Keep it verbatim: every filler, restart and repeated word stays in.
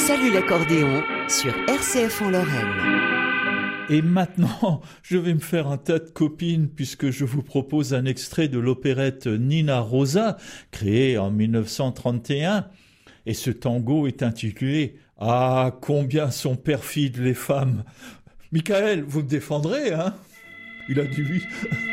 Salut l'accordéon sur R C F en Lorraine. Et maintenant, je vais me faire un tas de copines puisque je vous propose un extrait de l'opérette Nina Rosa, créée en dix-neuf cent trente et un. Et ce tango est intitulé « Ah, combien sont perfides les femmes !» Michael, vous me défendrez, hein ? Il a dit oui.